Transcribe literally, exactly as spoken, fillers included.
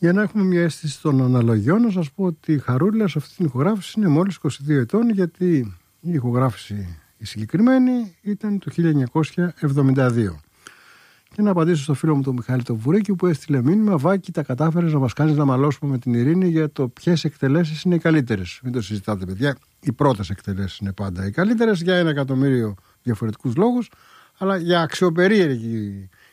Για να έχουμε μια αίσθηση των αναλογιών, να σας πω ότι η Χαρούλα σε αυτή την ηχογράφηση είναι μόλις είκοσι δύο ετών, γιατί η ηχογράφηση η συγκεκριμένη ήταν το χίλια εννιακόσια εβδομήντα δύο. Και να απαντήσω στο φίλο μου τον Μιχάλη τον Βουρέκη που έστειλε μήνυμα: Βάκη, τα κατάφερες να μας κάνεις να μαλώσουμε με την Ειρήνη για το ποιες εκτελέσεις είναι οι καλύτερες. Μην το συζητάτε, παιδιά. Οι πρώτες εκτελέσεις είναι πάντα οι καλύτερες για ένα εκατομμύριο διαφορετικούς λόγους, αλλά για αξιοπερίεργη